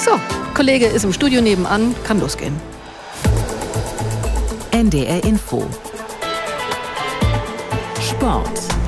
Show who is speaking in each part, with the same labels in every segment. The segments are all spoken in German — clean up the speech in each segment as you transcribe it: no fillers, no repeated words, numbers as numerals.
Speaker 1: So, Kollege ist im Studio nebenan, kann losgehen.
Speaker 2: NDR Info. Sport.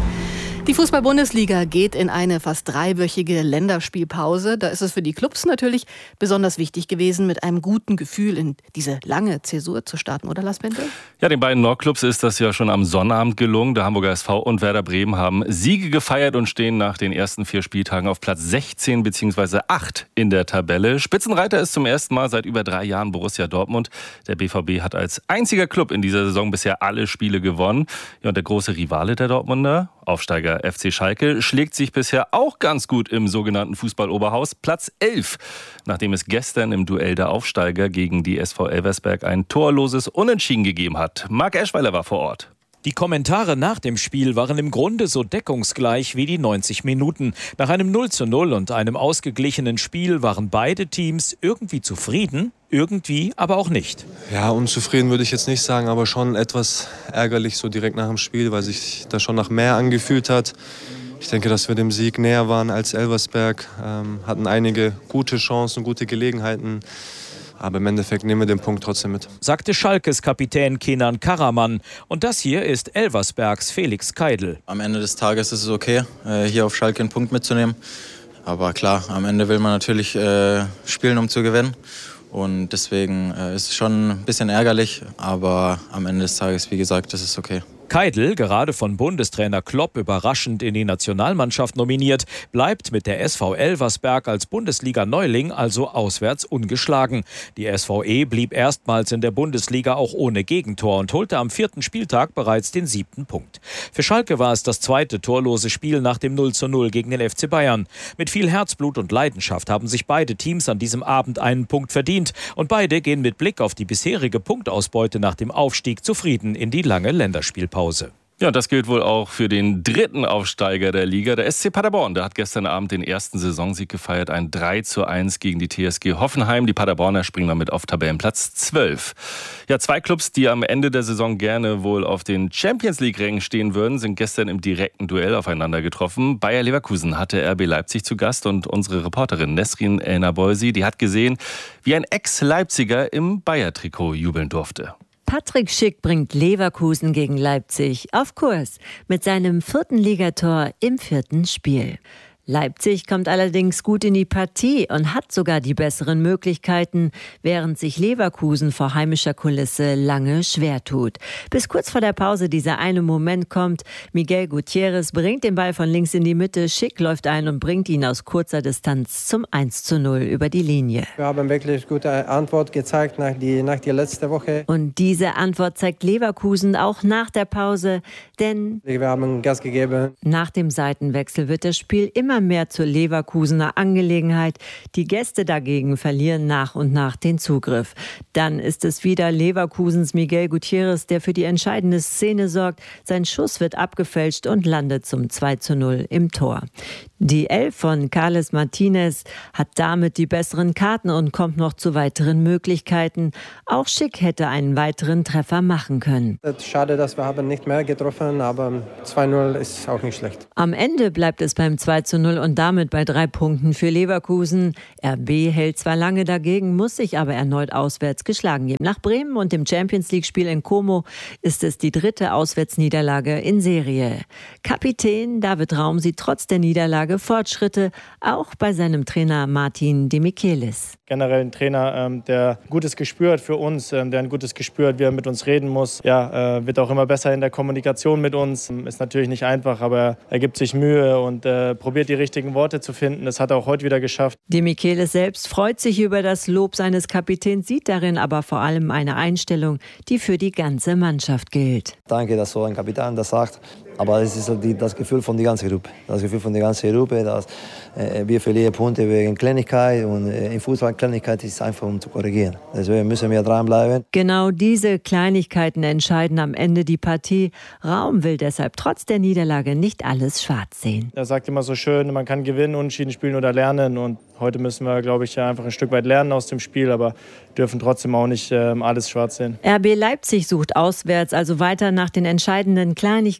Speaker 1: Die Fußball-Bundesliga geht in eine fast dreiwöchige Länderspielpause. Da ist es für die Clubs natürlich besonders wichtig gewesen, mit einem guten Gefühl in diese lange Zäsur zu starten, oder Lars Bente?
Speaker 3: Ja, den beiden Nordclubs ist das ja schon am Sonnabend gelungen. Der Hamburger SV und Werder Bremen haben Siege gefeiert und stehen nach den ersten 4 Spieltagen auf Platz 16 bzw. 8 in der Tabelle. Spitzenreiter ist zum ersten Mal seit über 3 Jahren Borussia Dortmund. Der BVB hat als einziger Club in dieser Saison bisher alle Spiele gewonnen. Ja, und der große Rivale der Dortmunder, Aufsteiger FC Schalke, schlägt sich bisher auch ganz gut im sogenannten Fußball-Oberhaus. Platz 11, nachdem es gestern im Duell der Aufsteiger gegen die SV Elversberg ein torloses Unentschieden gegeben hat. Marc Eschweiler war vor Ort.
Speaker 4: Die Kommentare nach dem Spiel waren im Grunde so deckungsgleich wie die 90 Minuten. Nach einem 0:0 und einem ausgeglichenen Spiel waren beide Teams irgendwie zufrieden, irgendwie aber auch nicht.
Speaker 5: Ja, unzufrieden würde ich jetzt nicht sagen, aber schon etwas ärgerlich so direkt nach dem Spiel, weil sich das schon nach mehr angefühlt hat. Ich denke, dass wir dem Sieg näher waren als Elversberg, hatten einige gute Chancen, gute Gelegenheiten. Aber im Endeffekt nehmen wir den Punkt trotzdem mit.
Speaker 4: Sagte Schalkes Kapitän Kenan Karaman. Und das hier ist Elversbergs Felix Keidl.
Speaker 6: Am Ende des Tages ist es okay, hier auf Schalke einen Punkt mitzunehmen. Aber klar, am Ende will man natürlich spielen, um zu gewinnen. Und deswegen ist es schon ein bisschen ärgerlich. Aber am Ende des Tages, wie gesagt, ist es okay.
Speaker 4: Keidl, gerade von Bundestrainer Klopp überraschend in die Nationalmannschaft nominiert, bleibt mit der SV Elversberg als Bundesliga-Neuling also auswärts ungeschlagen. Die SVE blieb erstmals in der Bundesliga auch ohne Gegentor und holte am 4. Spieltag bereits den 7. Punkt. Für Schalke war es das zweite torlose Spiel nach dem 0:0 gegen den FC Bayern. Mit viel Herzblut und Leidenschaft haben sich beide Teams an diesem Abend einen Punkt verdient. Und beide gehen mit Blick auf die bisherige Punktausbeute nach dem Aufstieg zufrieden in die lange Länderspielpause.
Speaker 3: Ja, das gilt wohl auch für den dritten Aufsteiger der Liga, der SC Paderborn. Der hat gestern Abend den ersten Saisonsieg gefeiert, ein 3:1 gegen die TSG Hoffenheim. Die Paderborner springen damit auf Tabellenplatz 12. Ja, 2 Clubs, die am Ende der Saison gerne wohl auf den Champions-League-Rängen stehen würden, sind gestern im direkten Duell aufeinander getroffen. Bayer Leverkusen hatte RB Leipzig zu Gast und unsere Reporterin Nesrin El-Naboisi, die hat gesehen, wie ein Ex-Leipziger im Bayer-Trikot jubeln durfte.
Speaker 7: Patrick Schick bringt Leverkusen gegen Leipzig auf Kurs mit seinem 4. Ligator im 4. Spiel. Leipzig kommt allerdings gut in die Partie und hat sogar die besseren Möglichkeiten, während sich Leverkusen vor heimischer Kulisse lange schwer tut. Bis kurz vor der Pause dieser eine Moment kommt. Miguel Gutierrez bringt den Ball von links in die Mitte. Schick läuft ein und bringt ihn aus kurzer Distanz zum 1:0 über die Linie.
Speaker 8: Wir haben wirklich gute Antwort gezeigt nach der letzten Woche.
Speaker 7: Und diese Antwort zeigt Leverkusen auch nach der Pause, denn
Speaker 8: wir haben Gas gegeben.
Speaker 7: Nach dem Seitenwechsel wird das Spiel immer mehr zur Leverkusener Angelegenheit. Die Gäste dagegen verlieren nach und nach den Zugriff. Dann ist es wieder Leverkusens Miguel Gutierrez, der für die entscheidende Szene sorgt. Sein Schuss wird abgefälscht und landet zum 2:0 im Tor. Die 11 von Carles Martinez hat damit die besseren Karten und kommt noch zu weiteren Möglichkeiten. Auch Schick hätte einen weiteren Treffer machen können.
Speaker 8: Schade, dass wir haben nicht mehr getroffen, aber 2:0 ist auch nicht schlecht.
Speaker 7: Am Ende bleibt es beim 2:0 und damit bei 3 Punkten für Leverkusen. RB hält zwar lange dagegen, muss sich aber erneut auswärts geschlagen geben. Nach Bremen und dem Champions-League-Spiel in Como ist es die 3. Auswärtsniederlage in Serie. Kapitän David Raum sieht trotz der Niederlage Fortschritte, auch bei seinem Trainer Martin de Michelis.
Speaker 9: Generell ein Trainer, der ein gutes Gespür hat für uns, der ein gutes Gespür hat, wie er mit uns reden muss. Ja, wird auch immer besser in der Kommunikation mit uns. Ist natürlich nicht einfach, aber er gibt sich Mühe und probiert die richtigen Worte zu finden. Das hat er auch heute wieder geschafft.
Speaker 7: De Michelis selbst freut sich über das Lob seines Kapitäns, sieht darin aber vor allem eine Einstellung, die für die ganze Mannschaft gilt.
Speaker 10: Danke, dass so ein Kapitän das sagt. Aber es ist das Gefühl von der ganzen Gruppe. Das Gefühl von der ganzen Gruppe, dass wir verlieren Punkte wegen Kleinigkeit. Und in Fußball Kleinigkeit ist einfach, um zu korrigieren. Deswegen müssen wir dranbleiben.
Speaker 7: Genau diese Kleinigkeiten entscheiden am Ende die Partie. Raum will deshalb trotz der Niederlage nicht alles schwarz sehen.
Speaker 9: Er sagt immer so schön, man kann gewinnen, unentschieden spielen oder lernen. Und heute müssen wir, glaube ich, einfach ein Stück weit lernen aus dem Spiel. Aber dürfen trotzdem auch nicht alles schwarz sehen.
Speaker 7: RB Leipzig sucht auswärts also weiter nach den entscheidenden Kleinigkeiten.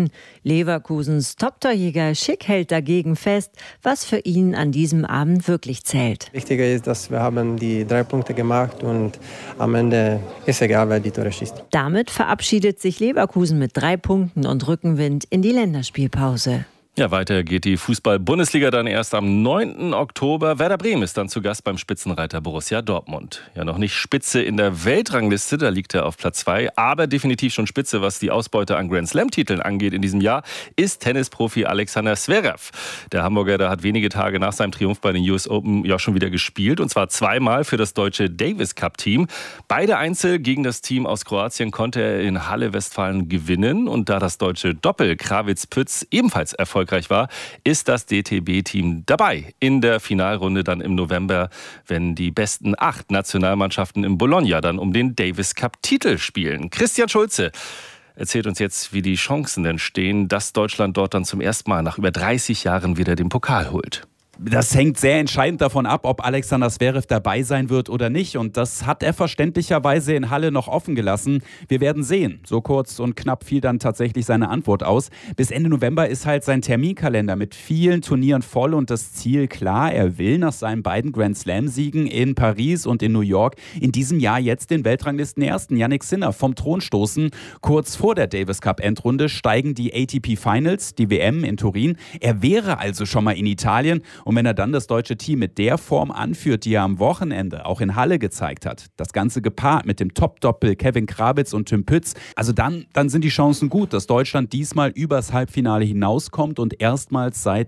Speaker 7: München. Leverkusens Top-Torjäger Schick hält dagegen fest, was für ihn an diesem Abend wirklich zählt.
Speaker 8: Wichtiger ist, dass wir haben die 3 Punkte gemacht und am Ende ist egal, wer die Tore schießt.
Speaker 7: Damit verabschiedet sich Leverkusen mit 3 Punkten und Rückenwind in die Länderspielpause.
Speaker 3: Ja, weiter geht die Fußball-Bundesliga dann erst am 9. Oktober. Werder Bremen ist dann zu Gast beim Spitzenreiter Borussia Dortmund. Ja, noch nicht Spitze in der Weltrangliste, da liegt er auf Platz 2. Aber definitiv schon Spitze, was die Ausbeute an Grand-Slam-Titeln angeht in diesem Jahr, ist Tennisprofi Alexander Zverev. Der Hamburger, der hat wenige Tage nach seinem Triumph bei den US Open ja schon wieder gespielt. Und zwar 2-mal für das deutsche Davis Cup-Team. Beide Einzel gegen das Team aus Kroatien konnte er in Halle Westfalen gewinnen. Und da das deutsche Doppel Krawitz-Pütz ebenfalls erfolgreich war, ist das DTB-Team dabei in der Finalrunde dann im November, wenn die besten 8 Nationalmannschaften in Bologna dann um den Davis Cup-Titel spielen. Christian Schulze erzählt uns jetzt, wie die Chancen denn stehen, dass Deutschland dort dann zum ersten Mal nach über 30 Jahren wieder den Pokal holt.
Speaker 2: Das hängt sehr entscheidend davon ab, ob Alexander Zverev dabei sein wird oder nicht. Und das hat er verständlicherweise in Halle noch offen gelassen. Wir werden sehen. So kurz und knapp fiel dann tatsächlich seine Antwort aus. Bis Ende November ist halt sein Terminkalender mit vielen Turnieren voll und das Ziel klar. Er will nach seinen beiden Grand-Slam-Siegen in Paris und in New York in diesem Jahr jetzt den Weltranglisten-Ersten Jannik Sinner vom Thron stoßen. Kurz vor der Davis-Cup-Endrunde steigen die ATP-Finals, die WM in Turin. Er wäre also schon mal in Italien. Und wenn er dann das deutsche Team mit der Form anführt, die er am Wochenende auch in Halle gezeigt hat, das Ganze gepaart mit dem Top-Doppel Kevin Krawitz und Tim Pütz, also dann sind die Chancen gut, dass Deutschland diesmal übers Halbfinale hinauskommt und erstmals seit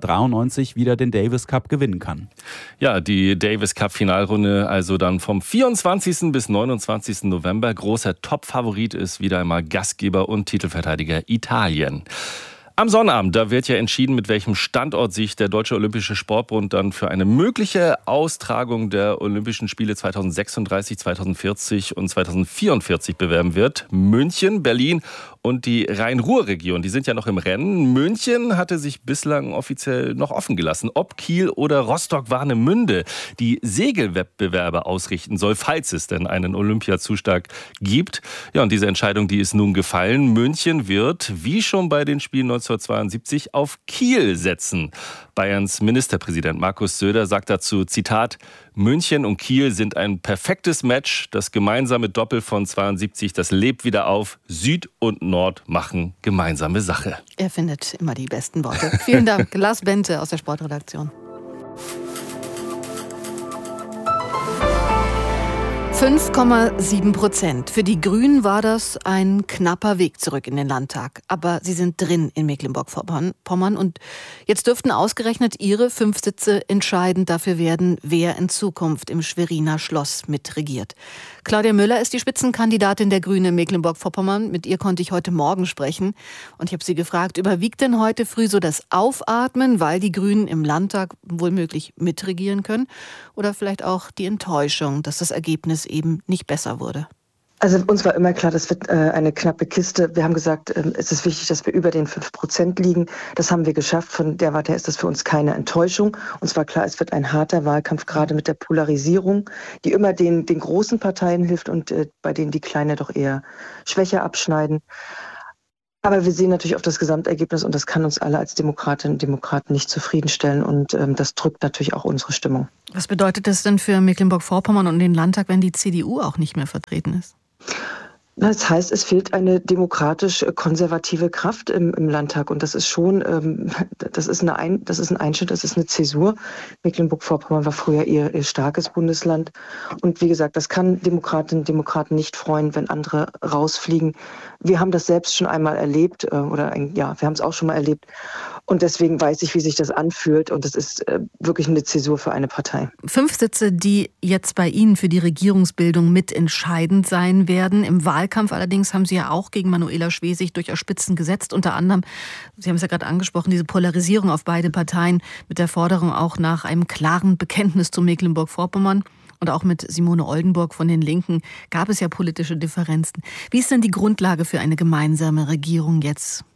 Speaker 2: 1993 wieder den Davis Cup gewinnen kann.
Speaker 3: Ja, die Davis Cup Finalrunde also dann vom 24. bis 29. November. Großer Top-Favorit ist wieder einmal Gastgeber und Titelverteidiger Italien. Am Sonnabend, da wird ja entschieden, mit welchem Standort sich der Deutsche Olympische Sportbund dann für eine mögliche Austragung der Olympischen Spiele 2036, 2040 und 2044 bewerben wird. München, Berlin und die Rhein-Ruhr-Region, die sind ja noch im Rennen. München hatte sich bislang offiziell noch offen gelassen, ob Kiel oder Rostock-Warnemünde die Segelwettbewerbe ausrichten soll, falls es denn einen Olympiazustag gibt. Ja, und diese Entscheidung, die ist nun gefallen. München wird, wie schon bei den Spielen 1972, auf Kiel setzen. Bayerns Ministerpräsident Markus Söder sagt dazu, Zitat, München und Kiel sind ein perfektes Match. Das gemeinsame Doppel von 72, das lebt wieder auf. Süd und Nord machen gemeinsame Sache.
Speaker 1: Er findet immer die besten Worte. Vielen Dank, Lars Bente aus der Sportredaktion. 5,7%. Für die Grünen war das ein knapper Weg zurück in den Landtag. Aber sie sind drin in Mecklenburg-Vorpommern. Und jetzt dürften ausgerechnet ihre 5 Sitze entscheidend dafür werden, wer in Zukunft im Schweriner Schloss mitregiert. Claudia Müller ist die Spitzenkandidatin der Grünen in Mecklenburg-Vorpommern. Mit ihr konnte ich heute Morgen sprechen. Und ich habe sie gefragt, überwiegt denn heute früh so das Aufatmen, weil die Grünen im Landtag womöglich mitregieren können? Oder vielleicht auch die Enttäuschung, dass das Ergebnis eben nicht besser wurde?
Speaker 11: Also uns war immer klar, das wird eine knappe Kiste. Wir haben gesagt, es ist wichtig, dass wir über den 5% liegen. Das haben wir geschafft. Von der Warte her ist das für uns keine Enttäuschung. Uns war klar, es wird ein harter Wahlkampf, gerade mit der Polarisierung, die immer den großen Parteien hilft und bei denen die Kleinen doch eher schwächer abschneiden. Aber wir sehen natürlich auf das Gesamtergebnis und das kann uns alle als Demokratinnen und Demokraten nicht zufriedenstellen und das drückt natürlich auch unsere Stimmung.
Speaker 1: Was bedeutet das denn für Mecklenburg-Vorpommern und den Landtag, wenn die CDU auch nicht mehr vertreten ist?
Speaker 11: Das heißt, es fehlt eine demokratisch-konservative Kraft im Landtag und das ist schon, das ist ein Einschnitt, das ist eine Zäsur. Mecklenburg-Vorpommern war früher ihr starkes Bundesland und wie gesagt, das kann Demokratinnen und Demokraten nicht freuen, wenn andere rausfliegen. Wir haben das selbst schon einmal erlebt wir haben es auch schon mal erlebt und deswegen weiß ich, wie sich das anfühlt und es ist wirklich eine Zäsur für eine Partei. 5 Sitze,
Speaker 1: die jetzt bei Ihnen für die Regierungsbildung mitentscheidend sein werden. Im Wahlkampf allerdings haben Sie ja auch gegen Manuela Schwesig durchaus Spitzen gesetzt. Unter anderem, Sie haben es ja gerade angesprochen, diese Polarisierung auf beide Parteien mit der Forderung auch nach einem klaren Bekenntnis zu Mecklenburg-Vorpommern. Und auch mit Simone Oldenburg von den Linken gab es ja politische Differenzen. Wie ist denn die Grundlage für eine gemeinsame Regierung jetzt?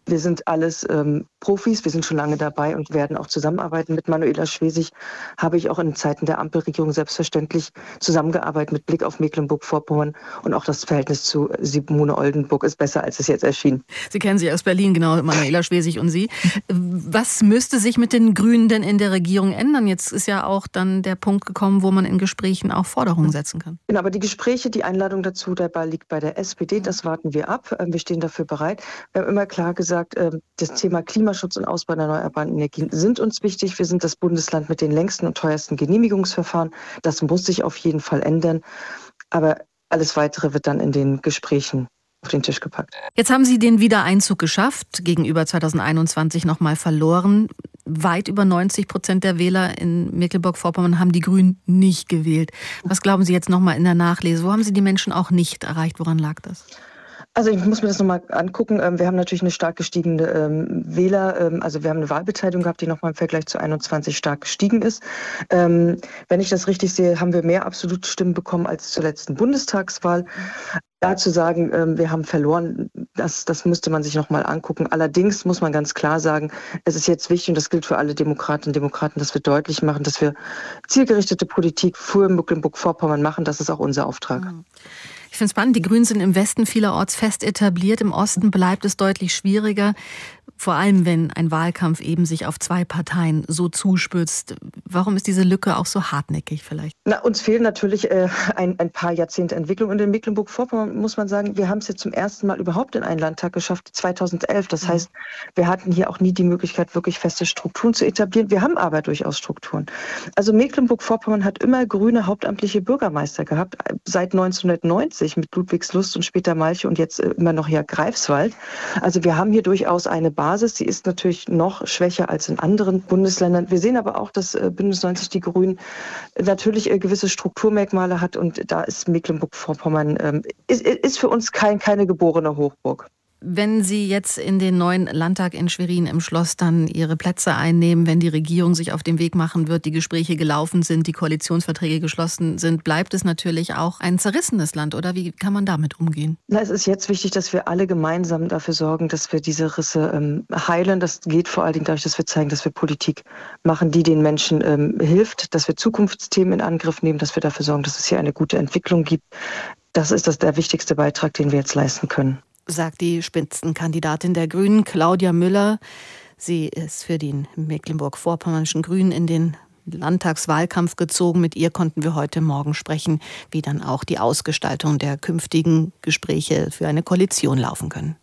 Speaker 11: Wir sind alles Profis, wir sind schon lange dabei und werden auch zusammenarbeiten. Mit Manuela Schwesig habe ich auch in Zeiten der Ampelregierung selbstverständlich zusammengearbeitet mit Blick auf Mecklenburg-Vorpommern. Und auch das Verhältnis zu Simone Oldenburg ist besser, als es jetzt erschien.
Speaker 1: Sie kennen sie aus Berlin, genau, Manuela Schwesig und Sie. Was müsste sich mit den Grünen denn in der Regierung ändern? Jetzt ist ja auch dann der Punkt gekommen, wo man in Gesprächen auch Forderungen setzen kann.
Speaker 11: Genau, aber die Gespräche, die Einladung dazu, der Ball liegt bei der SPD, das warten wir ab. Wir stehen dafür bereit. Wir haben immer klar gesagt, das Thema Klimaschutz und Ausbau der erneuerbaren Energien sind uns wichtig. Wir sind das Bundesland mit den längsten und teuersten Genehmigungsverfahren. Das muss sich auf jeden Fall ändern. Aber alles Weitere wird dann in den Gesprächen auf den Tisch gepackt.
Speaker 1: Jetzt haben Sie den Wiedereinzug geschafft, gegenüber 2021 nochmal verloren. Weit über 90% der Wähler in Mecklenburg-Vorpommern haben die Grünen nicht gewählt. Was glauben Sie jetzt nochmal in der Nachlese? Wo haben Sie die Menschen auch nicht erreicht? Woran lag das?
Speaker 11: Also ich muss mir das nochmal angucken. Wir haben natürlich eine stark gestiegene Wähler, also wir haben eine Wahlbeteiligung gehabt, die nochmal im Vergleich zu 21 stark gestiegen ist. Wenn ich das richtig sehe, haben wir mehr absolute Stimmen bekommen als zur letzten Bundestagswahl. Da zu sagen, wir haben verloren, das müsste man sich nochmal angucken. Allerdings muss man ganz klar sagen, es ist jetzt wichtig, und das gilt für alle Demokratinnen und Demokraten, dass wir deutlich machen, dass wir zielgerichtete Politik für Mecklenburg-Vorpommern machen. Das ist auch unser Auftrag.
Speaker 1: Ich finde es spannend, die Grünen sind im Westen vielerorts fest etabliert, im Osten bleibt es deutlich schwieriger, vor allem wenn ein Wahlkampf eben sich auf zwei Parteien so zuspitzt. Warum ist diese Lücke auch so hartnäckig vielleicht?
Speaker 11: Uns fehlen natürlich ein paar Jahrzehnte Entwicklung. Und in Mecklenburg-Vorpommern muss man sagen, wir haben es jetzt zum ersten Mal überhaupt in einen Landtag geschafft, 2011. Das heißt, wir hatten hier auch nie die Möglichkeit, wirklich feste Strukturen zu etablieren. Wir haben aber durchaus Strukturen. Also Mecklenburg-Vorpommern hat immer grüne hauptamtliche Bürgermeister gehabt, seit 1990 mit Ludwigslust und später Malchow und jetzt immer noch hier Greifswald. Also wir haben hier durchaus eine Basis. Sie ist natürlich noch schwächer als in anderen Bundesländern. Wir sehen aber auch, dass Bündnis 90 Die Grünen natürlich gewisse Strukturmerkmale hat und da ist Mecklenburg-Vorpommern ist für uns keine geborene Hochburg.
Speaker 1: Wenn Sie jetzt in den neuen Landtag in Schwerin im Schloss dann Ihre Plätze einnehmen, wenn die Regierung sich auf den Weg machen wird, die Gespräche gelaufen sind, die Koalitionsverträge geschlossen sind, bleibt es natürlich auch ein zerrissenes Land, oder wie kann man damit umgehen?
Speaker 11: Es ist jetzt wichtig, dass wir alle gemeinsam dafür sorgen, dass wir diese Risse heilen. Das geht vor allen Dingen dadurch, dass wir zeigen, dass wir Politik machen, die den Menschen hilft, dass wir Zukunftsthemen in Angriff nehmen, dass wir dafür sorgen, dass es hier eine gute Entwicklung gibt. Das ist der wichtigste Beitrag, den wir jetzt leisten können.
Speaker 1: Sagt die Spitzenkandidatin der Grünen, Claudia Müller. Sie ist für den Mecklenburg-Vorpommernischen Grünen in den Landtagswahlkampf gezogen. Mit ihr konnten wir heute Morgen sprechen, wie dann auch die Ausgestaltung der künftigen Gespräche für eine Koalition laufen können.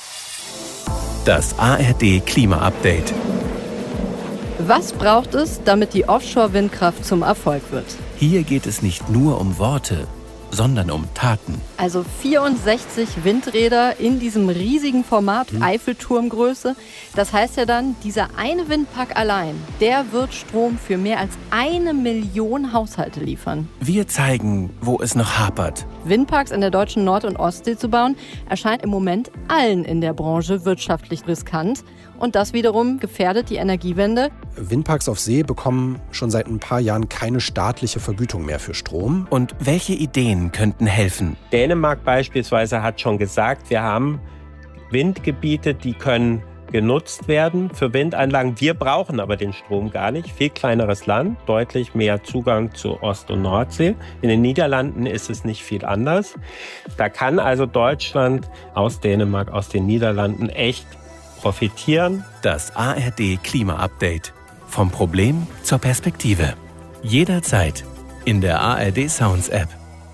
Speaker 12: Das ARD Klima-Update.
Speaker 13: Was braucht es, damit die Offshore-Windkraft zum Erfolg wird?
Speaker 12: Hier geht es nicht nur um Worte, sondern um Taten.
Speaker 13: Also 64 Windräder in diesem riesigen Format, Eiffelturmgröße. Das heißt ja dann, dieser eine Windpark allein, der wird Strom für mehr als 1 Million Haushalte liefern.
Speaker 12: Wir zeigen, wo es noch hapert.
Speaker 13: Windparks in der deutschen Nord- und Ostsee zu bauen, erscheint im Moment allen in der Branche wirtschaftlich riskant. Und das wiederum gefährdet die Energiewende.
Speaker 14: Windparks auf See bekommen schon seit ein paar Jahren keine staatliche Vergütung mehr für Strom.
Speaker 12: Und welche Ideen könnten helfen?
Speaker 15: Dänemark beispielsweise hat schon gesagt, wir haben Windgebiete, die können genutzt werden für Windanlagen. Wir brauchen aber den Strom gar nicht. Viel kleineres Land, deutlich mehr Zugang zu Ost- und Nordsee. In den Niederlanden ist es nicht viel anders. Da kann also Deutschland aus Dänemark, aus den Niederlanden echt profitieren.
Speaker 12: Das ARD Klima-Update. Vom Problem zur Perspektive. Jederzeit in der ARD Sounds App.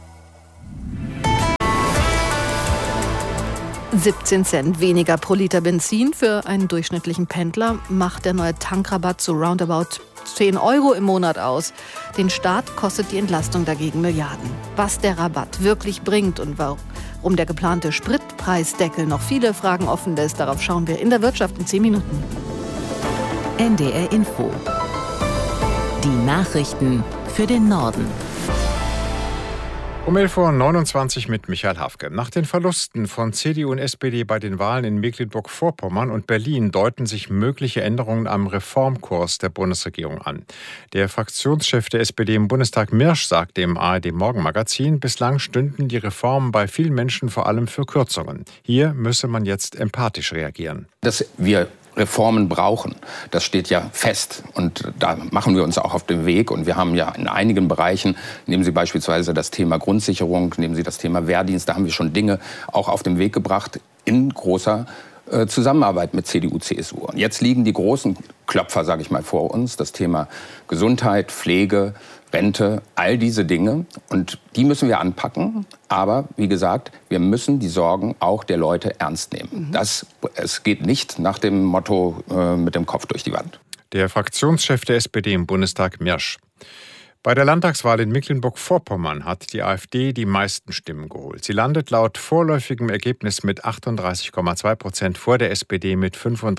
Speaker 1: 17 Cent weniger pro Liter Benzin für einen durchschnittlichen Pendler macht der neue Tankrabatt zu roundabout 10 € im Monat aus. Den Staat kostet die Entlastung dagegen Milliarden. Was der Rabatt wirklich bringt und warum der geplante Spritpreisdeckel noch viele Fragen offen lässt, darauf schauen wir in der Wirtschaft in 10 Minuten.
Speaker 16: NDR Info. Die Nachrichten für den Norden.
Speaker 17: Um 11.29 Uhr mit Michael Hafke. Nach den Verlusten von CDU und SPD bei den Wahlen in Mecklenburg-Vorpommern und Berlin deuten sich mögliche Änderungen am Reformkurs der Bundesregierung an. Der Fraktionschef der SPD im Bundestag, Mirsch, sagte im ARD-Morgenmagazin, bislang stünden die Reformen bei vielen Menschen vor allem für Kürzungen. Hier müsse man jetzt empathisch reagieren.
Speaker 18: Dass wir Reformen brauchen, das steht ja fest. Und da machen wir uns auch auf den Weg. Und wir haben ja in einigen Bereichen, nehmen Sie beispielsweise das Thema Grundsicherung, nehmen Sie das Thema Wehrdienst, da haben wir schon Dinge auch auf den Weg gebracht in großer Zusammenarbeit mit CDU, CSU. Und jetzt liegen die großen Klopfer, sage ich mal, vor uns. Das Thema Gesundheit, Pflege, Rente, all diese Dinge. Und die müssen wir anpacken. Aber wie gesagt, wir müssen die Sorgen auch der Leute ernst nehmen. Es geht nicht nach dem Motto mit dem Kopf durch die Wand.
Speaker 17: Der Fraktionschef der SPD im Bundestag, Mirsch. Bei der Landtagswahl in Mecklenburg-Vorpommern hat die AfD die meisten Stimmen geholt. Sie landet laut vorläufigem Ergebnis mit 38,2% vor der SPD mit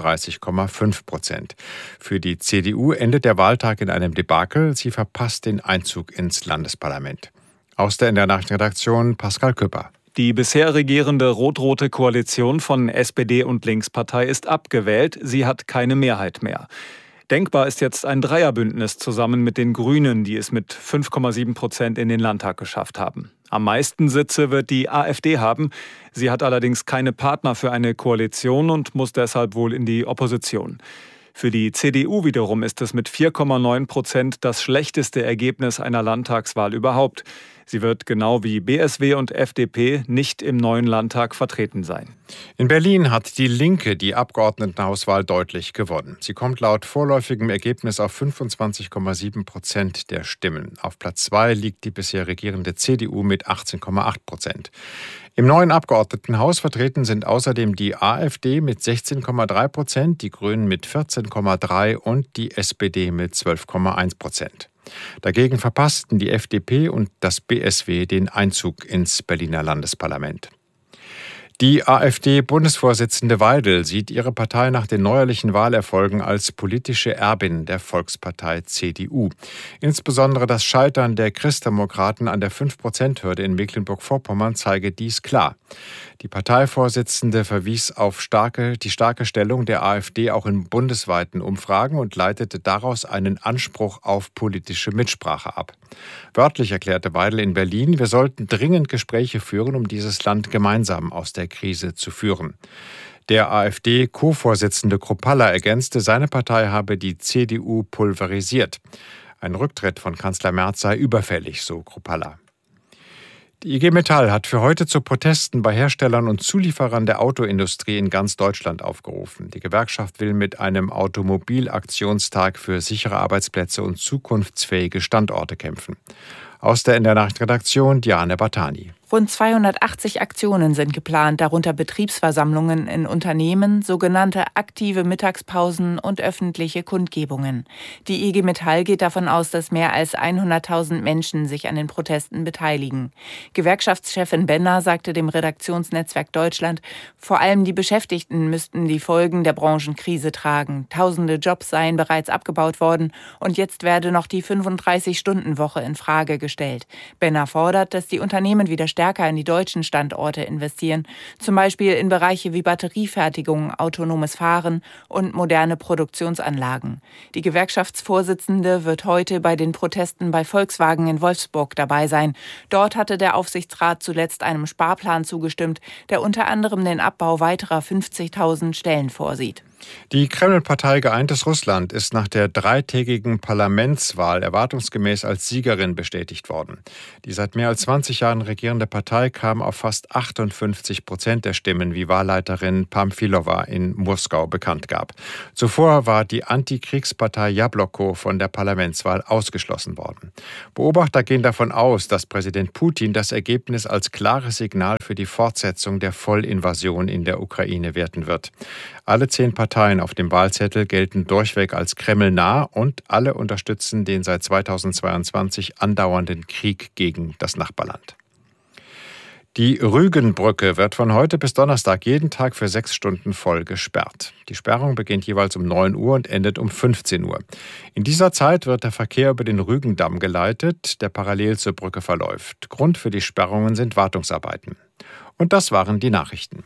Speaker 17: 35,5%. Für die CDU endet der Wahltag in einem Debakel. Sie verpasst den Einzug ins Landesparlament. Aus der NDR Nachrichtenredaktion Pascal Küpper.
Speaker 19: Die bisher regierende rot-rote Koalition von SPD und Linkspartei ist abgewählt. Sie hat keine Mehrheit mehr. Denkbar ist jetzt ein Dreierbündnis zusammen mit den Grünen, die es mit 5,7% in den Landtag geschafft haben. Am meisten Sitze wird die AfD haben. Sie hat allerdings keine Partner für eine Koalition und muss deshalb wohl in die Opposition. Für die CDU wiederum ist es mit 4,9% das schlechteste Ergebnis einer Landtagswahl überhaupt. Sie wird genau wie BSW und FDP nicht im neuen Landtag vertreten sein.
Speaker 17: In Berlin hat die Linke die Abgeordnetenhauswahl deutlich gewonnen. Sie kommt laut vorläufigem Ergebnis auf 25,7% der Stimmen. Auf Platz 2 liegt die bisher regierende CDU mit 18,8%. Im neuen Abgeordnetenhaus vertreten sind außerdem die AfD mit 16,3%, die Grünen mit 14,3% und die SPD mit 12,1%. Dagegen verpassten die FDP und das BSW den Einzug ins Berliner Landesparlament. Die AfD-Bundesvorsitzende Weidel sieht ihre Partei nach den neuerlichen Wahlerfolgen als politische Erbin der Volkspartei CDU. Insbesondere das Scheitern der Christdemokraten an der 5%-Hürde in Mecklenburg-Vorpommern zeige dies klar. Die Parteivorsitzende verwies auf die starke Stellung der AfD auch in bundesweiten Umfragen und leitete daraus einen Anspruch auf politische Mitsprache ab. Wörtlich erklärte Weidel in Berlin, wir sollten dringend Gespräche führen, um dieses Land gemeinsam aus der Krise zu führen. Der AfD-Co-Vorsitzende Kruppalla ergänzte, seine Partei habe die CDU pulverisiert. Ein Rücktritt von Kanzler Merz sei überfällig, so Kruppalla. Die IG Metall hat für heute zu Protesten bei Herstellern und Zulieferern der Autoindustrie in ganz Deutschland aufgerufen. Die Gewerkschaft will mit einem Automobilaktionstag für sichere Arbeitsplätze und zukunftsfähige Standorte kämpfen. Aus der NDR Nachrichtenredaktion Diane Batani.
Speaker 20: Rund 280 Aktionen sind geplant, darunter Betriebsversammlungen in Unternehmen, sogenannte aktive Mittagspausen und öffentliche Kundgebungen. Die IG Metall geht davon aus, dass mehr als 100.000 Menschen sich an den Protesten beteiligen. Gewerkschaftschefin Benner sagte dem Redaktionsnetzwerk Deutschland, vor allem die Beschäftigten müssten die Folgen der Branchenkrise tragen. Tausende Jobs seien bereits abgebaut worden und jetzt werde noch die 35-Stunden-Woche in Frage gestellt. Benner fordert, dass die Unternehmen wieder stärker in die deutschen Standorte investieren, zum Beispiel in Bereiche wie Batteriefertigung, autonomes Fahren und moderne Produktionsanlagen. Die Gewerkschaftsvorsitzende wird heute bei den Protesten bei Volkswagen in Wolfsburg dabei sein. Dort hatte der Aufsichtsrat zuletzt einem Sparplan zugestimmt, der unter anderem den Abbau weiterer 50.000 Stellen vorsieht.
Speaker 17: Die Kreml-Partei Geeintes Russland ist nach der dreitägigen Parlamentswahl erwartungsgemäß als Siegerin bestätigt worden. Die seit mehr als 20 Jahren regierende Partei kam auf fast 58% der Stimmen, wie Wahlleiterin Pamfilova in Moskau bekannt gab. Zuvor war die Antikriegspartei Jabloko von der Parlamentswahl ausgeschlossen worden. Beobachter gehen davon aus, dass Präsident Putin das Ergebnis als klares Signal für die Fortsetzung der Vollinvasion in der Ukraine werten wird. Alle 10 Parteien auf dem Wahlzettel gelten durchweg als kremlnah und alle unterstützen den seit 2022 andauernden Krieg gegen das Nachbarland. Die Rügenbrücke wird von heute bis Donnerstag jeden Tag für 6 Stunden voll gesperrt. Die Sperrung beginnt jeweils um 9 Uhr und endet um 15 Uhr. In dieser Zeit wird der Verkehr über den Rügendamm geleitet, der parallel zur Brücke verläuft. Grund für die Sperrungen sind Wartungsarbeiten. Und das waren die Nachrichten.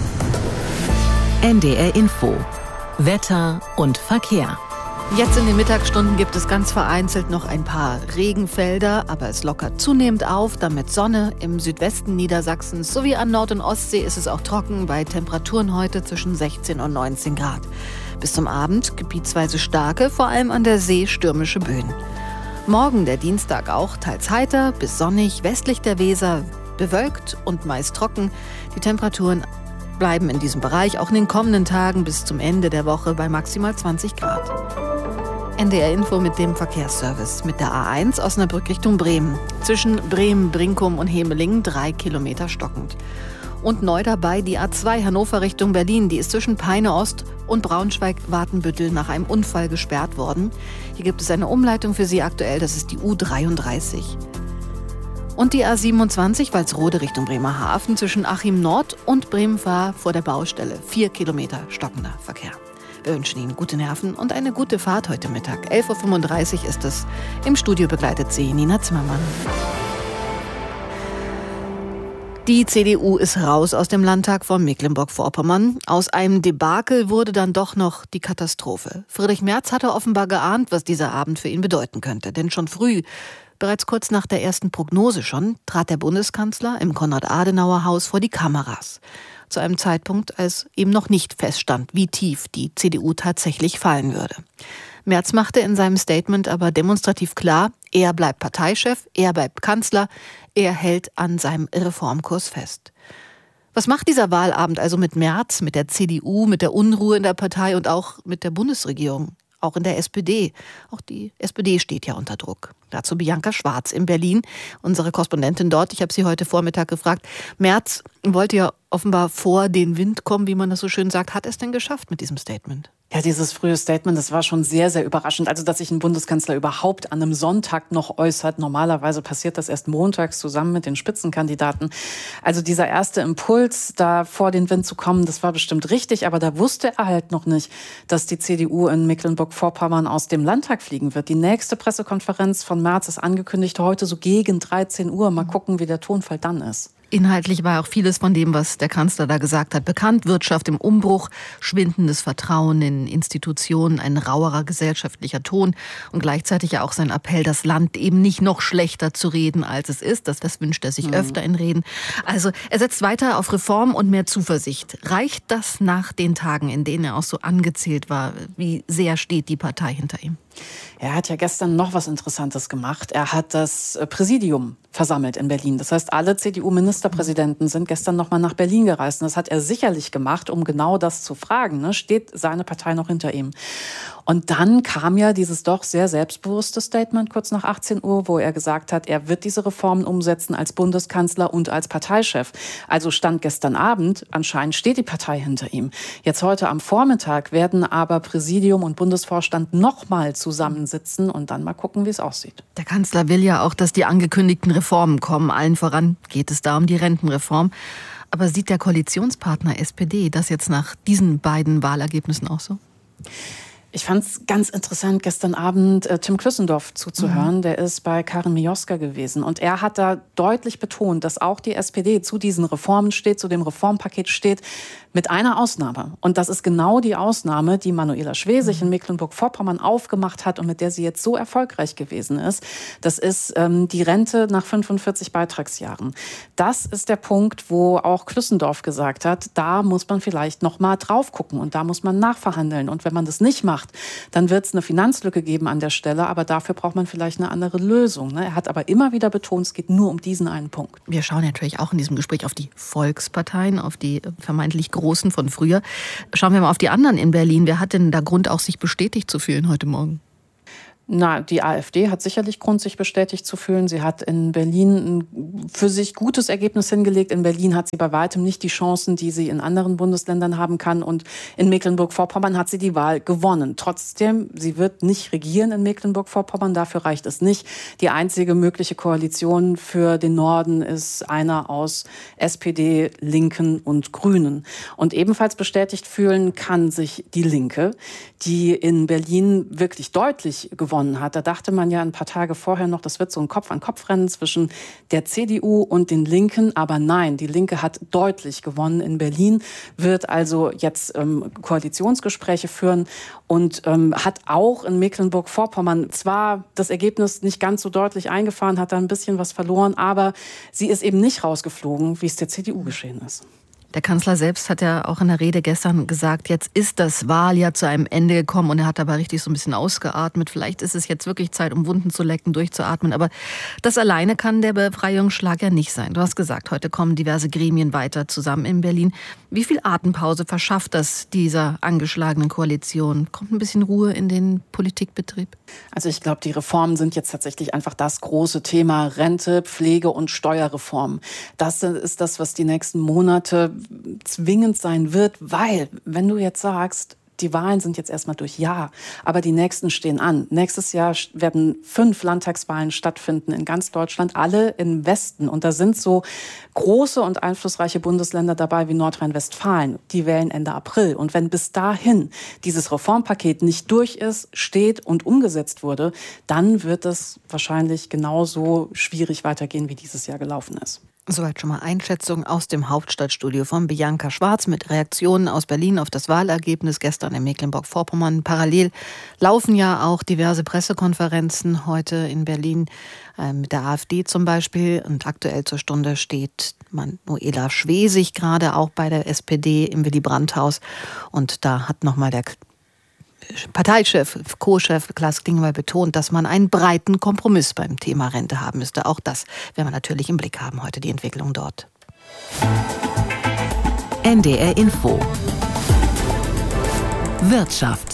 Speaker 16: NDR Info. Wetter und Verkehr.
Speaker 1: Jetzt in den Mittagsstunden gibt es ganz vereinzelt noch ein paar Regenfelder, aber es lockert zunehmend auf, damit Sonne. Im Südwesten Niedersachsens sowie an Nord- und Ostsee ist es auch trocken, bei Temperaturen heute zwischen 16 und 19 Grad. Bis zum Abend gebietsweise starke, vor allem an der See stürmische Böen. Morgen, der Dienstag, auch teils heiter bis sonnig, westlich der Weser bewölkt und meist trocken. Die Temperaturen bleiben in diesem Bereich auch in den kommenden Tagen bis zum Ende der Woche bei maximal 20 Grad. NDR Info mit dem Verkehrsservice mit der A1 Osnabrück Richtung Bremen. Zwischen Bremen, Brinkum und Hemelingen 3 Kilometer stockend. Und neu dabei die A2 Hannover Richtung Berlin. Die ist zwischen Peine Ost und Braunschweig-Watenbüttel nach einem Unfall gesperrt worden. Hier gibt es eine Umleitung für Sie aktuell, das ist die U33. Und die A27 Walsrode Richtung Bremerhaven zwischen Achim Nord und Bremen-Fahr vor der Baustelle. 4 Kilometer stockender Verkehr. Wir wünschen Ihnen gute Nerven und eine gute Fahrt heute Mittag. 11.35 Uhr ist es. Im Studio begleitet Sie Nina Zimmermann. Die CDU ist raus aus dem Landtag von Mecklenburg-Vorpommern. Aus einem Debakel wurde dann doch noch die Katastrophe. Friedrich Merz hatte offenbar geahnt, was dieser Abend für ihn bedeuten könnte. Denn schon früh, bereits kurz nach der ersten Prognose schon, trat der Bundeskanzler im Konrad-Adenauer-Haus vor die Kameras. Zu einem Zeitpunkt, als eben noch nicht feststand, wie tief die CDU tatsächlich fallen würde. Merz machte in seinem Statement aber demonstrativ klar, er bleibt Parteichef, er bleibt Kanzler, er hält an seinem Reformkurs fest. Was macht dieser Wahlabend also mit Merz, mit der CDU, mit der Unruhe in der Partei und auch mit der Bundesregierung? Auch in der SPD. Auch die SPD steht ja unter Druck. Dazu Bianca Schwarz in Berlin, unsere Korrespondentin dort. Ich habe sie heute Vormittag gefragt. Merz wollte ja offenbar vor den Wind kommen, wie man das so schön sagt. Hat er es denn geschafft mit diesem Statement?
Speaker 21: Ja, dieses frühe Statement, das war schon sehr, sehr überraschend. Also, dass sich ein Bundeskanzler überhaupt an einem Sonntag noch äußert. Normalerweise passiert das erst montags zusammen mit den Spitzenkandidaten. Also dieser erste Impuls, da vor den Wind zu kommen, das war bestimmt richtig. Aber da wusste er halt noch nicht, dass die CDU in Mecklenburg-Vorpommern aus dem Landtag fliegen wird. Die nächste Pressekonferenz von Merz ist angekündigt heute so gegen 13 Uhr. Mal gucken, wie der Tonfall dann ist.
Speaker 1: Inhaltlich war auch vieles von dem, was der Kanzler da gesagt hat, bekannt. Wirtschaft im Umbruch, schwindendes Vertrauen in Institutionen, ein rauerer gesellschaftlicher Ton und gleichzeitig ja auch sein Appell, das Land eben nicht noch schlechter zu reden, als es ist. Das wünscht er sich öfter in Reden. Also er setzt weiter auf Reform und mehr Zuversicht. Reicht das nach den Tagen, in denen er auch so angezählt war? Wie sehr steht die Partei hinter ihm?
Speaker 21: Er hat ja gestern noch was Interessantes gemacht. Er hat das Präsidium versammelt in Berlin. Das heißt, alle CDU-Ministerpräsidenten sind gestern noch mal nach Berlin gereist. Und das hat er sicherlich gemacht, um genau das zu fragen. Ne? Steht seine Partei noch hinter ihm? Und dann kam ja dieses doch sehr selbstbewusste Statement kurz nach 18 Uhr, wo er gesagt hat, er wird diese Reformen umsetzen als Bundeskanzler und als Parteichef. Also stand gestern Abend, anscheinend steht die Partei hinter ihm. Jetzt heute am Vormittag werden aber Präsidium und Bundesvorstand noch mal zusammensitzen und dann mal gucken, wie es aussieht.
Speaker 1: Der Kanzler will ja auch, dass die angekündigten Reformen kommen. Allen voran geht es da um die Rentenreform. Aber sieht der Koalitionspartner SPD das jetzt nach diesen beiden Wahlergebnissen auch so?
Speaker 21: Ich fand es ganz interessant, gestern Abend Tim Klüssendorf zuzuhören. Der ist bei Karin Mioska gewesen. Und er hat da deutlich betont, dass auch die SPD zu diesen Reformen steht, zu dem Reformpaket steht, mit einer Ausnahme. Und das ist genau die Ausnahme, die Manuela Schwesig in Mecklenburg-Vorpommern aufgemacht hat und mit der sie jetzt so erfolgreich gewesen ist. Das ist die Rente nach 45 Beitragsjahren. Das ist der Punkt, wo auch Klüssendorf gesagt hat, da muss man vielleicht noch mal drauf gucken und da muss man nachverhandeln. Und wenn man das nicht macht, dann wird es eine Finanzlücke geben an der Stelle, aber dafür braucht man vielleicht eine andere Lösung. Ne? Er hat aber immer wieder betont, es geht nur um diesen einen Punkt.
Speaker 1: Wir schauen natürlich auch in diesem Gespräch auf die Volksparteien, auf die vermeintlich Großen von früher. Schauen wir mal auf die anderen in Berlin. Wer hat denn da Grund, auch sich bestätigt zu fühlen heute Morgen?
Speaker 21: Na, die AfD hat sicherlich Grund, sich bestätigt zu fühlen. Sie hat in Berlin ein für sich gutes Ergebnis hingelegt. In Berlin hat sie bei weitem nicht die Chancen, die sie in anderen Bundesländern haben kann. Und in Mecklenburg-Vorpommern hat sie die Wahl gewonnen. Trotzdem, sie wird nicht regieren in Mecklenburg-Vorpommern. Dafür reicht es nicht. Die einzige mögliche Koalition für den Norden ist einer aus SPD, Linken und Grünen. Und ebenfalls bestätigt fühlen kann sich die Linke, die in Berlin wirklich deutlich gewonnen hat. Da dachte man ja ein paar Tage vorher noch, das wird so ein Kopf-an-Kopf-Rennen zwischen der CDU und den Linken. Aber nein, die Linke hat deutlich gewonnen in Berlin, wird also jetzt Koalitionsgespräche führen und hat auch in Mecklenburg-Vorpommern zwar das Ergebnis nicht ganz so deutlich eingefahren, hat da ein bisschen was verloren, aber sie ist eben nicht rausgeflogen, wie es der CDU geschehen ist.
Speaker 1: Der Kanzler selbst hat ja auch in der Rede gestern gesagt, jetzt ist das Wahljahr zu einem Ende gekommen und er hat aber richtig so ein bisschen ausgeatmet. Vielleicht ist es jetzt wirklich Zeit, um Wunden zu lecken, durchzuatmen. Aber das alleine kann der Befreiungsschlag ja nicht sein. Du hast gesagt, heute kommen diverse Gremien weiter zusammen in Berlin. Wie viel Atempause verschafft das dieser angeschlagenen Koalition? Kommt ein bisschen Ruhe in den Politikbetrieb?
Speaker 21: Also ich glaube, die Reformen sind jetzt tatsächlich einfach das große Thema Rente, Pflege und Steuerreform. Das ist das, was die nächsten Monate zwingend sein wird, weil, wenn du jetzt sagst, die Wahlen sind jetzt erstmal durch, ja, aber die nächsten stehen an. Nächstes Jahr werden 5 Landtagswahlen stattfinden in ganz Deutschland, alle im Westen. Und da sind so große und einflussreiche Bundesländer dabei wie Nordrhein-Westfalen. Die wählen Ende April. Und wenn bis dahin dieses Reformpaket nicht durch ist, steht und umgesetzt wurde, dann wird es wahrscheinlich genauso schwierig weitergehen, wie dieses Jahr gelaufen ist.
Speaker 1: Soweit schon mal Einschätzung aus dem Hauptstadtstudio von Bianca Schwarz mit Reaktionen aus Berlin auf das Wahlergebnis gestern in Mecklenburg-Vorpommern. Parallel laufen ja auch diverse Pressekonferenzen heute in Berlin mit der AfD zum Beispiel. Und aktuell zur Stunde steht Manuela Schwesig gerade auch bei der SPD im Willy-Brandt-Haus. Und da hat nochmal der Parteichef, Co-Chef Klaas Klingbeil betont, dass man einen breiten Kompromiss beim Thema Rente haben müsste. Auch das werden wir natürlich im Blick haben, heute die Entwicklung dort.
Speaker 16: NDR Info. Wirtschaft.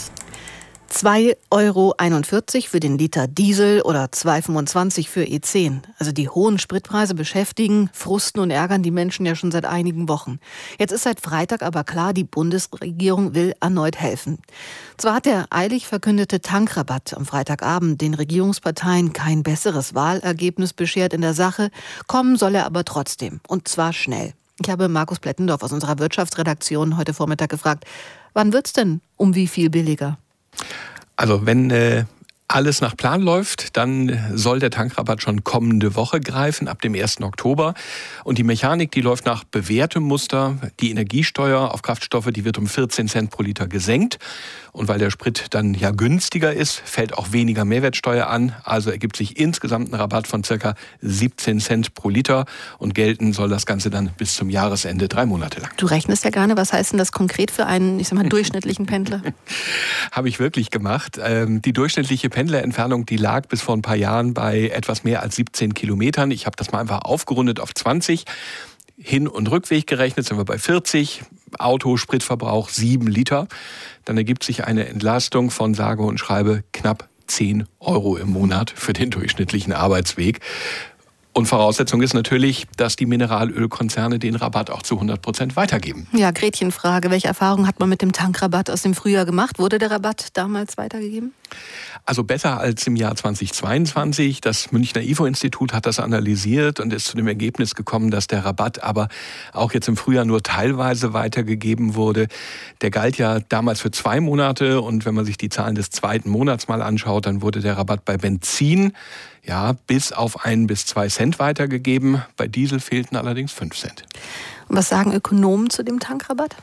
Speaker 1: 2,41 € für den Liter Diesel oder 2,25 € für E10. Also die hohen Spritpreise beschäftigen, frusten und ärgern die Menschen ja schon seit einigen Wochen. Jetzt ist seit Freitag aber klar, die Bundesregierung will erneut helfen. Zwar hat der eilig verkündete Tankrabatt am Freitagabend den Regierungsparteien kein besseres Wahlergebnis beschert in der Sache, kommen soll er aber trotzdem. Und zwar schnell. Ich habe Markus Plettendorf aus unserer Wirtschaftsredaktion heute Vormittag gefragt, wann wird's denn um wie viel billiger?
Speaker 5: Also wenn alles nach Plan läuft, dann soll der Tankrabatt schon kommende Woche greifen, ab dem 1. Oktober. Und die Mechanik, die läuft nach bewährtem Muster. Die Energiesteuer auf Kraftstoffe, die wird um 14 Cent pro Liter gesenkt. Und weil der Sprit dann ja günstiger ist, fällt auch weniger Mehrwertsteuer an. Also ergibt sich insgesamt ein Rabatt von ca. 17 Cent pro Liter. Und gelten soll das Ganze dann bis zum Jahresende 3 Monate lang.
Speaker 1: Du rechnest ja gerne. Was heißt denn das konkret für einen, durchschnittlichen Pendler?
Speaker 5: Habe ich wirklich gemacht. Die durchschnittliche Pendlerentfernung, die lag bis vor ein paar Jahren bei etwas mehr als 17 Kilometern. Ich habe das mal einfach aufgerundet auf 20. Hin- und Rückweg gerechnet sind wir bei 40. Spritverbrauch 7 Liter. Dann ergibt sich eine Entlastung von sage und schreibe knapp 10 € im Monat für den durchschnittlichen Arbeitsweg. Und Voraussetzung ist natürlich, dass die Mineralölkonzerne den Rabatt auch zu 100% weitergeben.
Speaker 1: Ja, Gretchenfrage. Welche Erfahrungen hat man mit dem Tankrabatt aus dem Frühjahr gemacht? Wurde der Rabatt damals weitergegeben?
Speaker 5: Also besser als im Jahr 2022. Das Münchner IFO-Institut hat das analysiert und ist zu dem Ergebnis gekommen, dass der Rabatt aber auch jetzt im Frühjahr nur teilweise weitergegeben wurde. Der galt ja damals für 2 Monate und wenn man sich die Zahlen des 2. Monats mal anschaut, dann wurde der Rabatt bei Benzin bis auf 1 bis 2 Cent weitergegeben. Bei Diesel fehlten allerdings 5 Cent.
Speaker 1: Und was sagen Ökonomen zu dem Tankrabatt?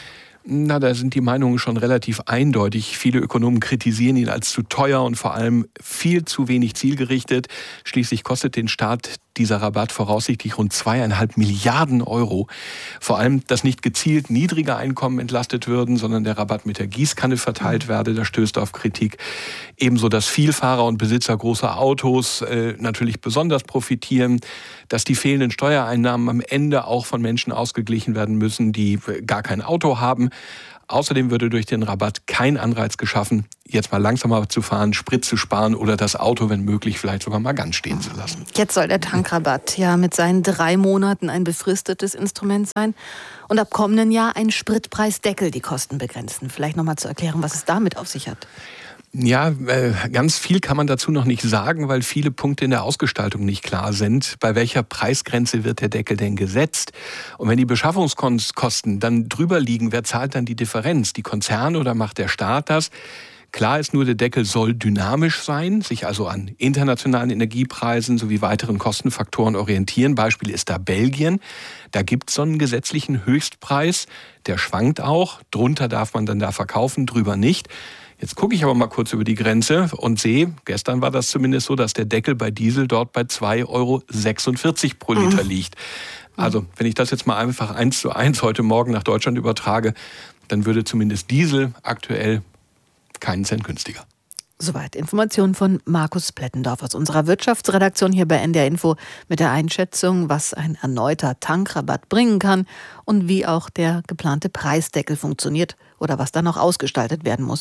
Speaker 5: Na, da sind die Meinungen schon relativ eindeutig. Viele Ökonomen kritisieren ihn als zu teuer und vor allem viel zu wenig zielgerichtet. Schließlich kostet den Staat dieser Rabatt voraussichtlich rund 2,5 Milliarden €. Vor allem, dass nicht gezielt niedrige Einkommen entlastet würden, sondern der Rabatt mit der Gießkanne verteilt werde, das stößt auf Kritik. Ebenso, dass Vielfahrer und Besitzer großer Autos natürlich besonders profitieren, dass die fehlenden Steuereinnahmen am Ende auch von Menschen ausgeglichen werden müssen, die gar kein Auto haben. geben. Außerdem würde durch den Rabatt kein Anreiz geschaffen, jetzt mal langsamer zu fahren, Sprit zu sparen oder das Auto, wenn möglich, vielleicht sogar mal ganz stehen zu lassen.
Speaker 1: Jetzt soll der Tankrabatt ja mit seinen 3 Monaten ein befristetes Instrument sein und ab kommenden Jahr ein Spritpreisdeckel die Kosten begrenzen. Vielleicht nochmal zu erklären, was es damit auf sich hat.
Speaker 5: Ja, ganz viel kann man dazu noch nicht sagen, weil viele Punkte in der Ausgestaltung nicht klar sind. Bei welcher Preisgrenze wird der Deckel denn gesetzt? Und wenn die Beschaffungskosten dann drüber liegen, wer zahlt dann die Differenz? Die Konzerne oder macht der Staat das? Klar ist nur, der Deckel soll dynamisch sein, sich also an internationalen Energiepreisen sowie weiteren Kostenfaktoren orientieren. Beispiel ist da Belgien. Da gibt es so einen gesetzlichen Höchstpreis. Der schwankt auch. Drunter darf man dann da verkaufen, drüber nicht. Jetzt gucke ich aber mal kurz über die Grenze und sehe, gestern war das zumindest so, dass der Deckel bei Diesel dort bei 2,46 € pro Liter liegt. Also wenn ich das jetzt mal einfach 1:1 heute Morgen nach Deutschland übertrage, dann würde zumindest Diesel aktuell keinen Cent günstiger.
Speaker 1: Soweit Informationen von Markus Plettendorf aus unserer Wirtschaftsredaktion hier bei NDR Info mit der Einschätzung, was ein erneuter Tankrabatt bringen kann und wie auch der geplante Preisdeckel funktioniert oder was da noch ausgestaltet werden muss.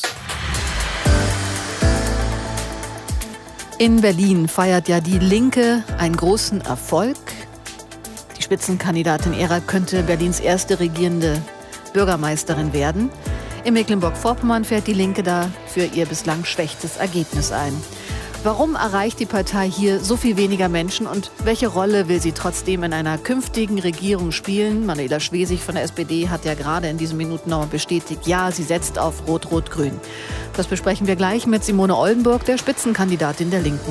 Speaker 1: In Berlin feiert ja die Linke einen großen Erfolg. Die Spitzenkandidatin Ehrer könnte Berlins erste regierende Bürgermeisterin werden. In Mecklenburg-Vorpommern fährt die Linke da für ihr bislang schwächstes Ergebnis ein. Warum erreicht die Partei hier so viel weniger Menschen und welche Rolle will sie trotzdem in einer künftigen Regierung spielen? Manuela Schwesig von der SPD hat ja gerade in diesen Minuten noch bestätigt, ja, sie setzt auf Rot-Rot-Grün. Das besprechen wir gleich mit Simone Oldenburg, der Spitzenkandidatin der Linken.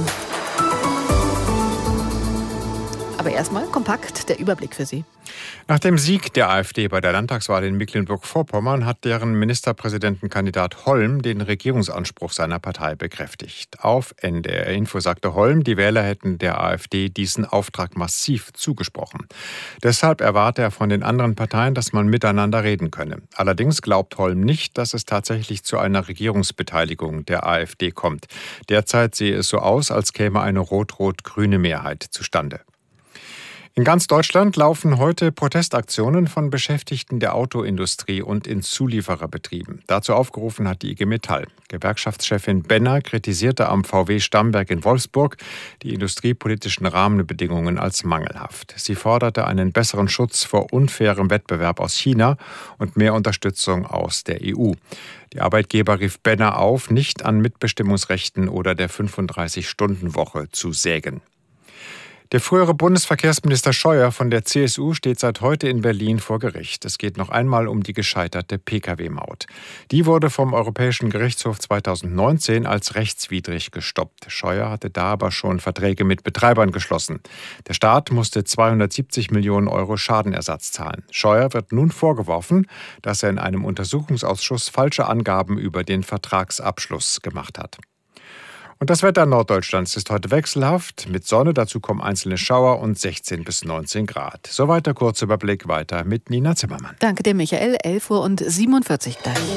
Speaker 1: Aber erstmal kompakt der Überblick für Sie.
Speaker 17: Nach dem Sieg der AfD bei der Landtagswahl in Mecklenburg-Vorpommern hat deren Ministerpräsidentenkandidat Holm den Regierungsanspruch seiner Partei bekräftigt. Auf NDR Info sagte Holm, die Wähler hätten der AfD diesen Auftrag massiv zugesprochen. Deshalb erwarte er von den anderen Parteien, dass man miteinander reden könne. Allerdings glaubt Holm nicht, dass es tatsächlich zu einer Regierungsbeteiligung der AfD kommt. Derzeit sehe es so aus, als käme eine rot-rot-grüne Mehrheit zustande. In ganz Deutschland laufen heute Protestaktionen von Beschäftigten der Autoindustrie und in Zuliefererbetrieben. Dazu aufgerufen hat die IG Metall. Gewerkschaftschefin Benner kritisierte am VW-Stammwerk in Wolfsburg die industriepolitischen Rahmenbedingungen als mangelhaft. Sie forderte einen besseren Schutz vor unfairem Wettbewerb aus China und mehr Unterstützung aus der EU. Die Arbeitgeber rief Benner auf, nicht an Mitbestimmungsrechten oder der 35-Stunden-Woche zu sägen. Der frühere Bundesverkehrsminister Scheuer von der CSU steht seit heute in Berlin vor Gericht. Es geht noch einmal um die gescheiterte Pkw-Maut. Die wurde vom Europäischen Gerichtshof 2019 als rechtswidrig gestoppt. Scheuer hatte da aber schon Verträge mit Betreibern geschlossen. Der Staat musste 270 Millionen € Schadenersatz zahlen. Scheuer wird nun vorgeworfen, dass er in einem Untersuchungsausschuss falsche Angaben über den Vertragsabschluss gemacht hat. Und das Wetter Norddeutschlands ist heute wechselhaft, mit Sonne, dazu kommen einzelne Schauer und 16 bis 19 Grad. Soweit der Kurzüberblick, weiter mit Nina Zimmermann.
Speaker 1: Danke dir, Michael. 11:47 Uhr gleich.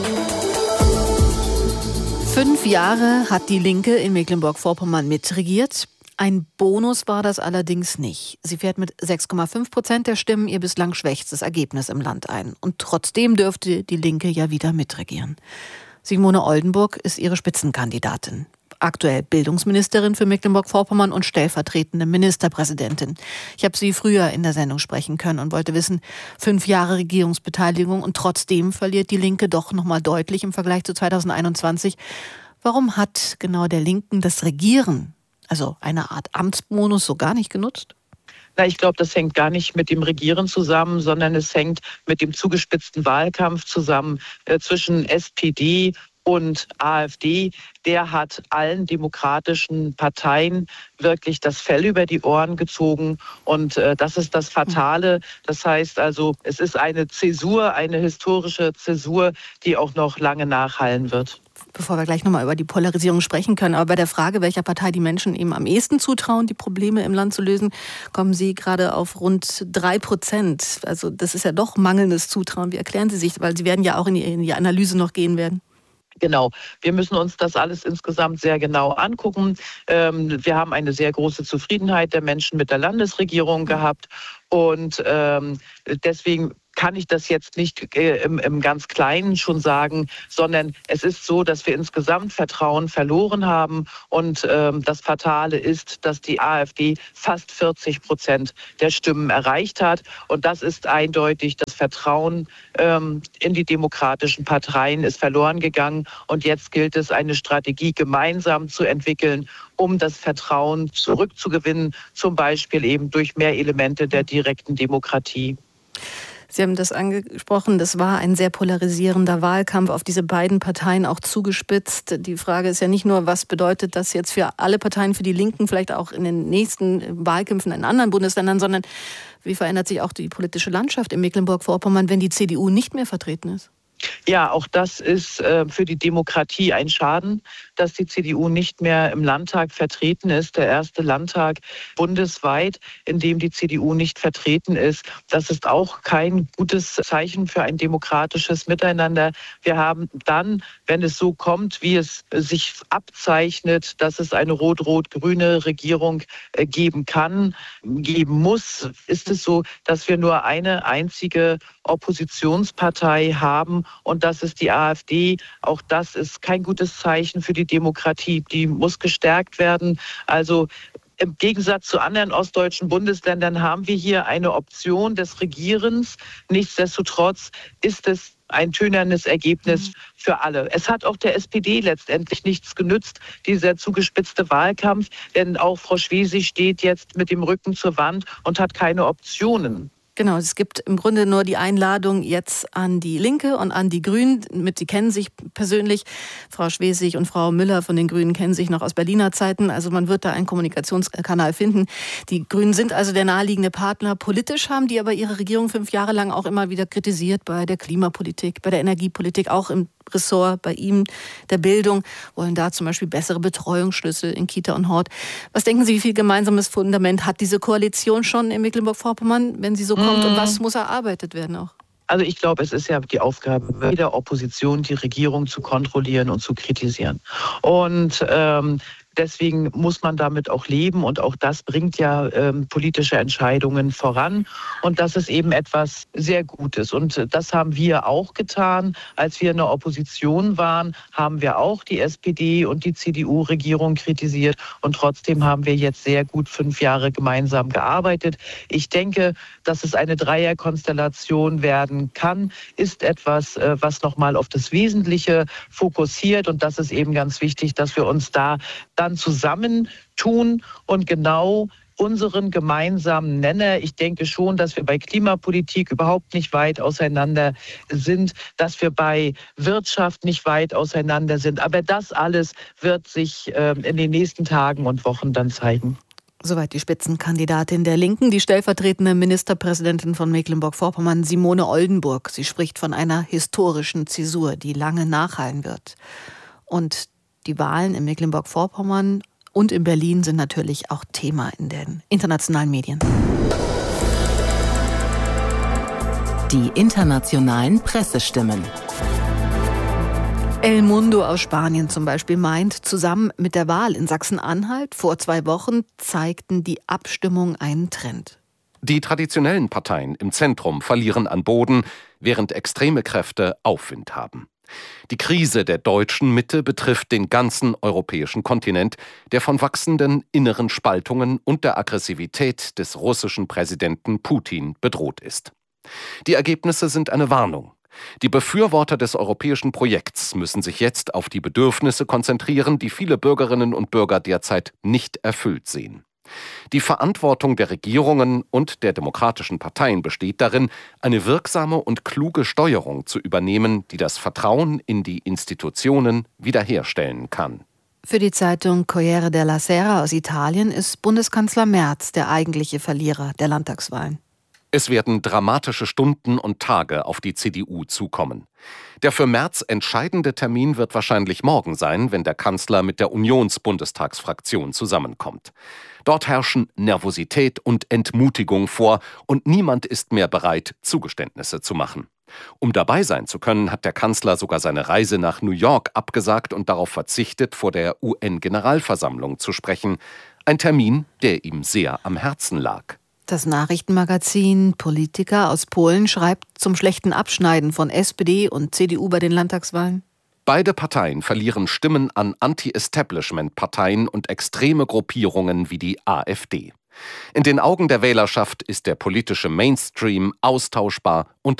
Speaker 1: 5 Jahre hat die Linke in Mecklenburg-Vorpommern mitregiert. Ein Bonus war das allerdings nicht. Sie fährt mit 6,5% der Stimmen ihr bislang schwächstes Ergebnis im Land ein. Und trotzdem dürfte die Linke ja wieder mitregieren. Simone Oldenburg ist ihre Spitzenkandidatin. Aktuell Bildungsministerin für Mecklenburg-Vorpommern und stellvertretende Ministerpräsidentin. Ich habe sie früher in der Sendung sprechen können und wollte wissen, 5 Jahre Regierungsbeteiligung und trotzdem verliert die Linke doch nochmal deutlich im Vergleich zu 2021. Warum hat genau der Linken das Regieren, also eine Art Amtsbonus, so gar nicht genutzt?
Speaker 6: Na, ich glaube, das hängt gar nicht mit dem Regieren zusammen, sondern es hängt mit dem zugespitzten Wahlkampf zusammen zwischen SPD und AfD. Der hat allen demokratischen Parteien wirklich das Fell über die Ohren gezogen. Und das ist das Fatale. Das heißt also, es ist eine Zäsur, eine historische Zäsur, die auch noch lange nachhallen wird.
Speaker 1: Bevor wir gleich nochmal über die Polarisierung sprechen können, aber bei der Frage, welcher Partei die Menschen eben am ehesten zutrauen, die Probleme im Land zu lösen, kommen Sie gerade auf rund 3%. Also das ist ja doch mangelndes Zutrauen. Wie erklären Sie sich? Weil Sie werden ja auch in die Analyse noch gehen werden.
Speaker 6: Genau, wir müssen uns das alles insgesamt sehr genau angucken. Wir haben eine sehr große Zufriedenheit der Menschen mit der Landesregierung gehabt und deswegen kann ich das jetzt nicht im ganz Kleinen schon sagen, sondern es ist so, dass wir insgesamt Vertrauen verloren haben. Und das Fatale ist, dass die AfD fast 40% der Stimmen erreicht hat. Und das ist eindeutig, das Vertrauen in die demokratischen Parteien ist verloren gegangen. Und jetzt gilt es, eine Strategie gemeinsam zu entwickeln, um das Vertrauen zurückzugewinnen, zum Beispiel eben durch mehr Elemente der direkten Demokratie.
Speaker 1: Sie haben das angesprochen, das war ein sehr polarisierender Wahlkampf, auf diese beiden Parteien auch zugespitzt. Die Frage ist ja nicht nur, was bedeutet das jetzt für alle Parteien, für die Linken, vielleicht auch in den nächsten Wahlkämpfen in anderen Bundesländern, sondern wie verändert sich auch die politische Landschaft in Mecklenburg-Vorpommern, wenn die CDU nicht mehr vertreten ist?
Speaker 6: Ja, auch das ist für die Demokratie ein Schaden, dass die CDU nicht mehr im Landtag vertreten ist. Der erste Landtag bundesweit, in dem die CDU nicht vertreten ist. Das ist auch kein gutes Zeichen für ein demokratisches Miteinander. Wir haben dann, wenn es so kommt, wie es sich abzeichnet, dass es eine rot-rot-grüne Regierung geben kann, geben muss, ist es so, dass wir nur eine einzige Oppositionspartei haben und das ist die AfD. Auch das ist kein gutes Zeichen für die Demokratie. Die muss gestärkt werden. Also im Gegensatz zu anderen ostdeutschen Bundesländern haben wir hier eine Option des Regierens. Nichtsdestotrotz ist es ein tönernes Ergebnis für alle. Es hat auch der SPD letztendlich nichts genützt, dieser zugespitzte Wahlkampf, denn auch Frau Schwesig steht jetzt mit dem Rücken zur Wand und hat keine Optionen.
Speaker 1: Genau, es gibt im Grunde nur die Einladung jetzt an die Linke und an die Grünen. Sie kennen sich persönlich. Frau Schwesig und Frau Müller von den Grünen kennen sich noch aus Berliner Zeiten. Also man wird da einen Kommunikationskanal finden. Die Grünen sind also der naheliegende Partner. Politisch haben die aber ihre Regierung 5 Jahre lang auch immer wieder kritisiert bei der Klimapolitik, bei der Energiepolitik, auch im Ressort bei ihm der Bildung, wollen da zum Beispiel bessere Betreuungsschlüssel in Kita und Hort. Was denken Sie, wie viel gemeinsames Fundament hat diese Koalition schon in Mecklenburg-Vorpommern, wenn sie so kommt, und was muss erarbeitet werden auch?
Speaker 6: Also ich glaube, es ist ja die Aufgabe jeder Opposition, die Regierung zu kontrollieren und zu kritisieren. Und deswegen muss man damit auch leben und auch das bringt ja politische Entscheidungen voran und das ist eben etwas sehr Gutes und das haben wir auch getan. Als wir in der Opposition waren, haben wir auch die SPD und die CDU-Regierung kritisiert und trotzdem haben wir jetzt sehr gut 5 Jahre gemeinsam gearbeitet. Ich denke, dass es eine Dreierkonstellation werden kann, ist etwas, was nochmal auf das Wesentliche fokussiert und das ist eben ganz wichtig, dass wir uns da dann zusammentun und genau unseren gemeinsamen Nenner. Ich denke schon, dass wir bei Klimapolitik überhaupt nicht weit auseinander sind, dass wir bei Wirtschaft nicht weit auseinander sind. Aber das alles wird sich in den nächsten Tagen und Wochen dann zeigen.
Speaker 1: Soweit die Spitzenkandidatin der Linken, die stellvertretende Ministerpräsidentin von Mecklenburg-Vorpommern, Simone Oldenburg. Sie spricht von einer historischen Zäsur, die lange nachhallen wird. Und die Wahlen in Mecklenburg-Vorpommern und in Berlin sind natürlich auch Thema in den internationalen Medien.
Speaker 16: Die internationalen Pressestimmen.
Speaker 1: El Mundo aus Spanien zum Beispiel meint, zusammen mit der Wahl in Sachsen-Anhalt vor 2 Wochen zeigten die Abstimmungen einen Trend.
Speaker 4: Die traditionellen Parteien im Zentrum verlieren an Boden, während extreme Kräfte Aufwind haben. Die Krise der deutschen Mitte betrifft den ganzen europäischen Kontinent, der von wachsenden inneren Spaltungen und der Aggressivität des russischen Präsidenten Putin bedroht ist. Die Ergebnisse sind eine Warnung. Die Befürworter des europäischen Projekts müssen sich jetzt auf die Bedürfnisse konzentrieren, die viele Bürgerinnen und Bürger derzeit nicht erfüllt sehen. Die Verantwortung der Regierungen und der demokratischen Parteien besteht darin, eine wirksame und kluge Steuerung zu übernehmen, die das Vertrauen in die Institutionen wiederherstellen kann.
Speaker 1: Für die Zeitung Corriere della Sera aus Italien ist Bundeskanzler Merz der eigentliche Verlierer der Landtagswahlen.
Speaker 4: Es werden dramatische Stunden und Tage auf die CDU zukommen. Der für Merz entscheidende Termin wird wahrscheinlich morgen sein, wenn der Kanzler mit der Unions-Bundestagsfraktion zusammenkommt. Dort herrschen Nervosität und Entmutigung vor und niemand ist mehr bereit, Zugeständnisse zu machen. Um dabei sein zu können, hat der Kanzler sogar seine Reise nach New York abgesagt und darauf verzichtet, vor der UN-Generalversammlung zu sprechen. Ein Termin, der ihm sehr am Herzen lag.
Speaker 1: Das Nachrichtenmagazin Polityka aus Polen schreibt zum schlechten Abschneiden von SPD und CDU bei den Landtagswahlen.
Speaker 4: Beide Parteien verlieren Stimmen an Anti-Establishment-Parteien und extreme Gruppierungen wie die AfD. In den Augen der Wählerschaft ist der politische Mainstream austauschbar und